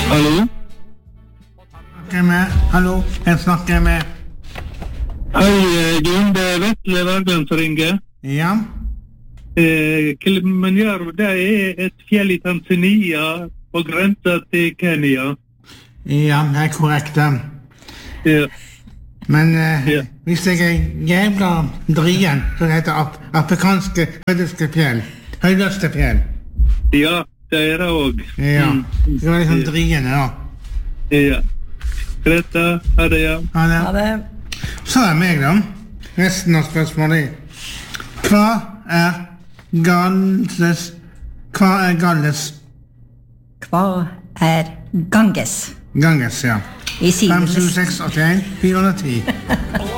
Hallo? Hallo, jeg snakker med. Hei, Jon, det Vetle Bergland som ringer. Ja. Kilimanjaro, det et fjell i Tanzania og grenser til Kenya. Ja, det korrekt. Ja. Men hvis jeg jævla drien, så heter det afrikanske høydeste fjell. Høydeste fjell. Ja, det det også. Ja, det var liksom driene da. Ja. Greta, ha det, ja. Ha det. Så meg da. Resten av spørsmålet. Hva Galles? Hva Ganges? Ganges, ja. I 5, 7, 6, 81, 410.